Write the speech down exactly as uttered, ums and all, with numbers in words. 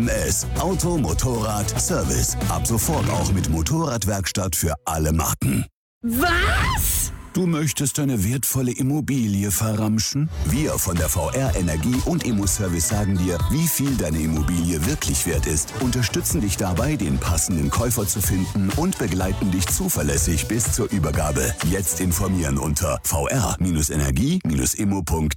S. Auto, Motorrad, Service. Ab sofort auch mit Motorradwerkstatt für alle Marken. Was? Du möchtest deine wertvolle Immobilie verramschen? Wir von der V R Energie und Immo-Service sagen dir, wie viel deine Immobilie wirklich wert ist, unterstützen dich dabei, den passenden Käufer zu finden und begleiten dich zuverlässig bis zur Übergabe. Jetzt informieren unter v r Bindestrich energie Bindestrich immo Punkt